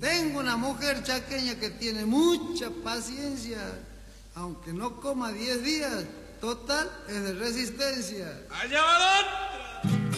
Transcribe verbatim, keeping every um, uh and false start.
Tengo una mujer chaqueña que tiene mucha paciencia. Aunque no coma diez días, total es de resistencia. ¡Allá, balón!